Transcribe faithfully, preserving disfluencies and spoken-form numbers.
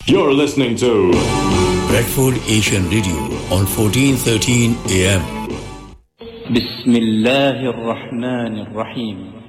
You're listening to Bradford Asian Radio on fourteen thirteen A M. Bismillahir Rahmanir Rahim.